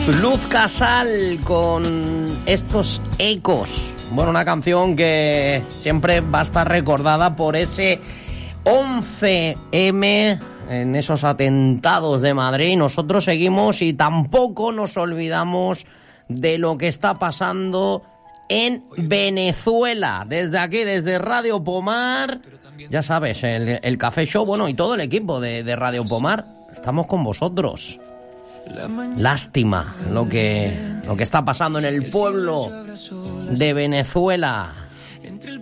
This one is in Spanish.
Luz Casal con estos ecos. Bueno, una canción que siempre va a estar recordada por ese 11M en esos atentados de Madrid. Nosotros seguimos y tampoco nos olvidamos de lo que está pasando en Venezuela. Desde aquí, desde Radio Pomar, ya sabes, el Café Show, bueno, y todo el equipo de Radio Pomar, estamos con vosotros. Lástima lo que está pasando en el pueblo de Venezuela.